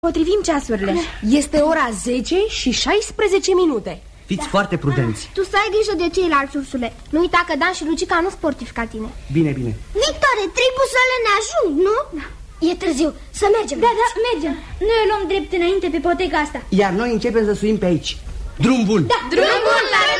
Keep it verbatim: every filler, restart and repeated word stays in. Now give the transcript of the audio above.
Potrivim ceasurile. Este ora zece și șaisprezece minute. Fiți da. foarte prudenți. Tu să ai grijă de ceilalți, Ursule. Nu uita că Dan și Lucica nu sportivi ca tine. Bine, bine. Victorie, trei busole ne ajung, nu? Da. E târziu, să mergem. Da, da, mergem. Noi o luăm drept înainte pe poteca asta. Iar noi începem să suim pe aici. Drum bun. Da, drum bun, la